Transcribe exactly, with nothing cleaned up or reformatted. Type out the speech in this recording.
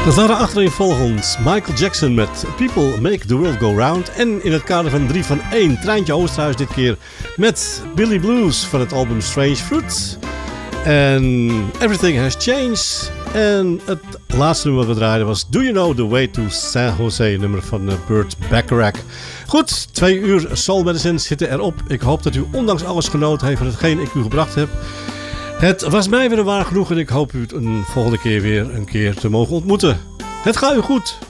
Dat waren achtereenvolgens Michael Jackson met People Make the World Go Round. En in het kader van drie van één, Treintje Oosterhuis dit keer met Billy Blues van het album Strange Fruit. En Everything Has Changed. En het laatste nummer wat we draaiden was Do You Know The Way To San Jose, nummer van Burt Bacharach. Goed, twee uur Soul Medicine zitten erop. Ik hoop dat u ondanks alles genoten heeft van hetgeen ik u gebracht heb. Het was mij weer een waar genoeg en ik hoop u het een volgende keer weer een keer te mogen ontmoeten. Het gaat u goed.